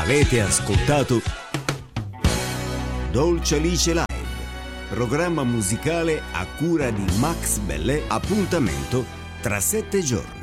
Avete ascoltato Dolce Alice Live, programma musicale a cura di Max Bellè. Appuntamento tra 7 giorni.